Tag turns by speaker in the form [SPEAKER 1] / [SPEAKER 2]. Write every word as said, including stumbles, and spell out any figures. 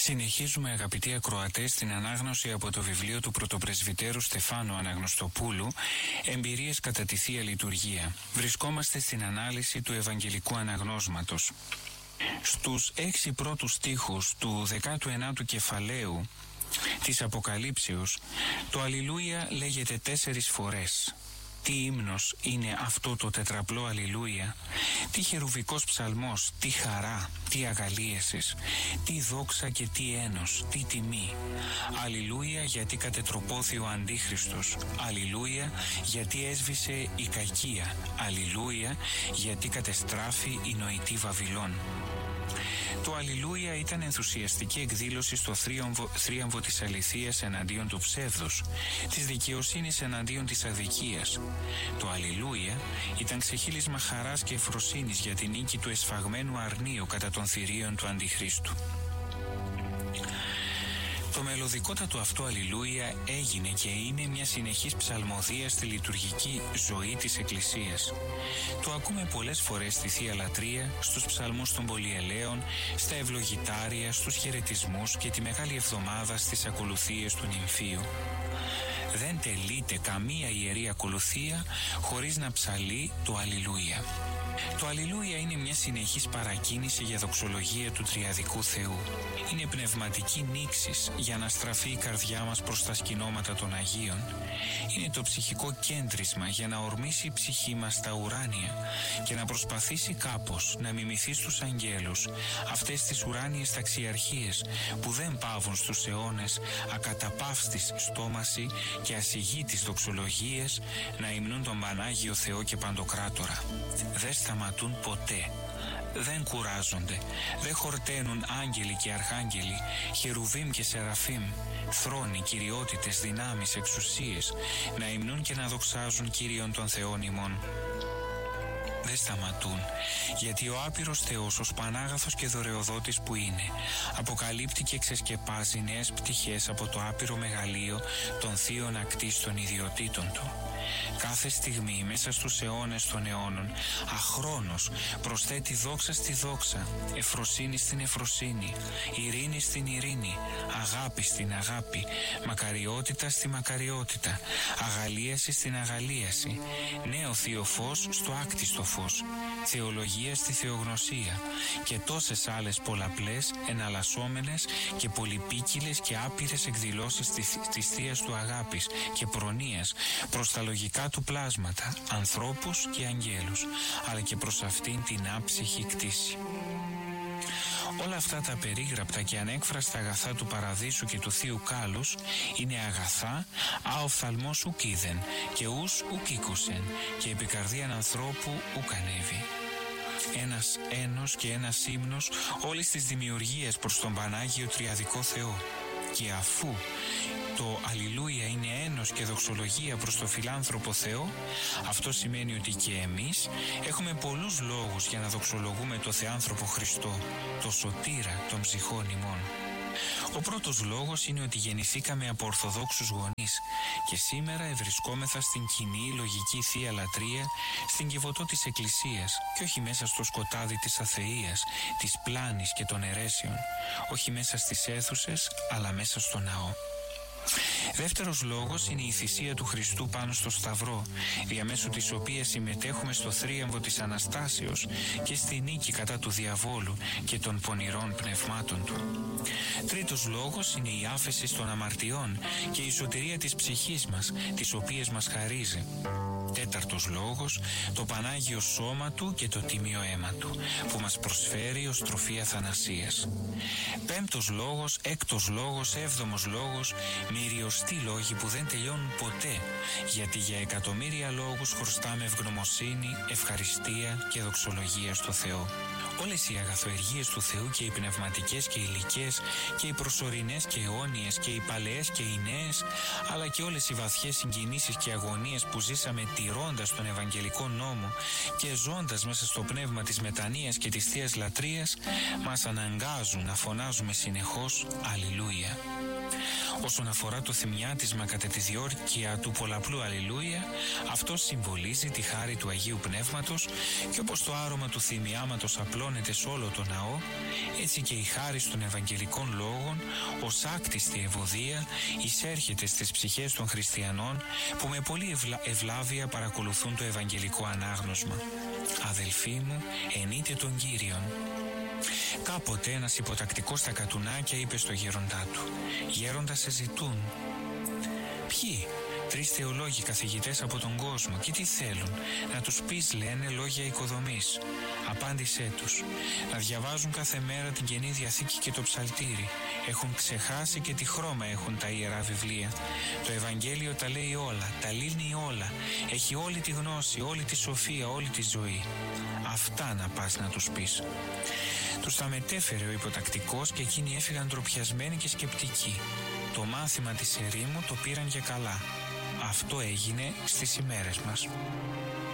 [SPEAKER 1] Συνεχίζουμε, αγαπητοί ακροατές, την ανάγνωση από το βιβλίο του πρωτοπρεσβυτέρου Στεφάνου Αναγνωστοπούλου «Εμπειρίες κατά τη Θεία Λειτουργία». Βρισκόμαστε στην ανάλυση του Ευαγγελικού Αναγνώσματος. Στους έξι πρώτους στίχους του δεκάτου ενάτου κεφαλαίου της Αποκαλύψεως, το Αλληλούια λέγεται τέσσερις φορές. Τι ύμνος είναι αυτό το τετραπλό Αλληλούια, τι χερουβικός ψαλμός, τι χαρά, τι αγαλίεσες, τι δόξα και τι ένος, τι τιμή. Αλληλούια γιατί κατετροπώθη ο Αντίχριστος, Αλληλούια γιατί έσβησε η κακία, Αλληλούια γιατί κατεστράφη η νοητή Βαβυλών. Το Αλληλούια ήταν ενθουσιαστική εκδήλωση στο θρίαμβο, θρίαμβο της αληθείας εναντίον του ψεύδους, της δικαιοσύνης εναντίον της αδικίας. Το Αλληλούια ήταν ξεχύλισμα χαράς και ευφροσύνης για την νίκη του εσφαγμένου αρνίου κατά των θηρίων του Αντιχρίστου. Το μελωδικότατο αυτό Αλληλούια έγινε και είναι μια συνεχής ψαλμοδία στη λειτουργική ζωή της Εκκλησίας. Το ακούμε πολλές φορές στη Θεία Λατρεία, στους ψαλμούς των πολυελαίων, στα ευλογητάρια, στους χαιρετισμούς και τη Μεγάλη Εβδομάδα στις ακολουθίες του Νυμφίου. Δεν τελείται καμία ιερή ακολουθία χωρίς να ψαλεί το Αλληλούια. Το Αλληλούια είναι μια συνεχής παρακίνηση για δοξολογία του Τριαδικού Θεού. Είναι πνευματική νήξης για να στραφεί η καρδιά μας προς τα σκηνώματα των Αγίων. Είναι το ψυχικό κέντρισμα για να ορμήσει η ψυχή μας στα ουράνια και να προσπαθήσει κάπως να μιμηθεί στους αγγέλους αυτές τις ουράνιες ταξιαρχίες που δεν παύουν στους αιώνες ακαταπαύστης στόμαση και ασυγήτης δοξολογίες να υμνούν τον Πανάγιο Θεό και Παντοκράτορα. Δεν σταματούν ποτέ, δεν κουράζονται, δεν χορταίνουν άγγελοι και αρχάγγελοι, χερουβίμ και σεραφίμ, θρόνοι, κυριότητες, δυνάμεις, εξουσίες, να υμνούν και να δοξάζουν Κύριον των Θεών ημών. Δεν σταματούν, γιατί ο άπειρος Θεός, ως Πανάγαθος και δωρεοδότης που είναι, αποκαλύπτει και ξεσκεπάζει νέες πτυχές από το άπειρο μεγαλείο των θείων ακτίστων ιδιωτήτων του. Κάθε στιγμή μέσα στους αιώνες των αιώνων, αχρόνος προσθέτει δόξα στη δόξα, ευφροσύνη στην ευφροσύνη, ειρήνη στην ειρήνη, αγάπη στην αγάπη, μακαριότητα στη μακαριότητα, αγαλίαση στην αγαλίαση, νέο θείο φως στο άκτιστο φως, θεολογία στη θεογνωσία και τόσες άλλες πολλαπλές, εναλλασσόμενες και πολυπίκυλες και άπειρες εκδηλώσεις της θείας του αγάπης και προνοίας προς τα λογικά του πλάσματα, ανθρώπους και αγγέλους, αλλά και προς αυτήν την άψυχη κτήση. Όλα αυτά τα περίγραπτα και ανέκφραστα αγαθά του παραδείσου και του Θείου Κάλους είναι αγαθά α οφθαλμός ουκ είδεν και ους ουκ ήκουσεν και επικαρδίαν ανθρώπου ουκ ανέβη. Ένας ένος και ένας ύμνος όλης της δημιουργίας προς τον Πανάγιο Τριαδικό Θεό. Και αφού το Αλληλούια είναι ένος και δοξολογία προς το φιλάνθρωπο Θεό, αυτό σημαίνει ότι και εμείς έχουμε πολλούς λόγους για να δοξολογούμε το Θεάνθρωπο Χριστό, το σωτήρα των ψυχών ημών. Ο πρώτος λόγος είναι ότι γεννηθήκαμε από ορθοδόξους γονείς και σήμερα ευρισκόμεθα στην κοινή λογική Θεία Λατρεία, στην κυβωτό της Εκκλησίας και όχι μέσα στο σκοτάδι της αθείας, της πλάνης και των αιρέσεων, όχι μέσα στις αίθουσες αλλά μέσα στο ναό. Δεύτερος λόγος είναι η θυσία του Χριστού πάνω στο Σταυρό, διαμέσου της οποίας συμμετέχουμε στο θρίαμβο της Αναστάσεως και στη νίκη κατά του διαβόλου και των πονηρών πνευμάτων του. Τρίτος λόγος είναι η άφεση των αμαρτιών και η σωτηρία της ψυχής μας, τις οποίες μας χαρίζει. Τέταρτος λόγος, το Πανάγιο Σώμα Του και το Τίμιο Αίμα Του, που μας προσφέρει ως τροφή αθανασίας. Πέμπτος λόγος, έκτος λόγος, έβδομος λόγος, μυριωστοί λόγοι που δεν τελειώνουν ποτέ, γιατί για εκατομμύρια λόγους χρωστάμε ευγνωμοσύνη, ευχαριστία και δοξολογία στο Θεό. Όλες οι αγαθοεργίες του Θεού και οι πνευματικές και οι υλικές και οι προσωρινές και αιώνιες και οι παλαιές και οι νέες, αλλά και όλες οι βαθιές συγκινήσεις και αγωνίες που ζήσαμε τηρώντας τον Ευαγγελικό νόμο και ζώντας μέσα στο πνεύμα της μετανοίας και της Θείας Λατρείας, μας αναγκάζουν να φωνάζουμε συνεχώς Αλληλούια. Όσον αφορά το θυμιάτισμα κατά τη διόρκεια του πολλαπλού Αλληλούια, αυτό συμβολίζει τη χάρη του Αγίου Πνεύματος, και όπως το άρωμα του θυμιάματος απλώνεται σε όλο το ναό, έτσι και η χάρη των Ευαγγελικών λόγων ως άκτιστη ευωδία εισέρχεται στις ψυχές των χριστιανών που με πολύ ευλα... ευλάβεια παρακολουθούν το Ευαγγελικό ανάγνωσμα. Αδελφοί μου, ενείτε τον Κύριον. Κάποτε ένας υποτακτικός στα κατουνάκια είπε στο γέροντά του: «Γέροντα, σε ζητούν». «Ποιοι?» «Τρεις θεολόγοι καθηγητές από τον κόσμο. Και τι θέλουν?» «Να τους πεις», λένε, «λόγια οικοδομής». Απάντησέ τους: «Να διαβάζουν κάθε μέρα την Καινή Διαθήκη και το Ψαλτήρι. Έχουν ξεχάσει και τι χρώμα έχουν τα Ιερά Βιβλία. Το Ευαγγέλιο τα λέει όλα, τα λύνει όλα. Έχει όλη τη γνώση, όλη τη σοφία, όλη τη ζωή». Αυτά να πας να τους πεις. Τους τα μετέφερε ο υποτακτικός και εκείνοι έφυγαν ντροπιασμένοι και σκεπτικοί. Το μάθημα της ερήμου το πήραν και καλά. Αυτό έγινε στις ημέρες μας.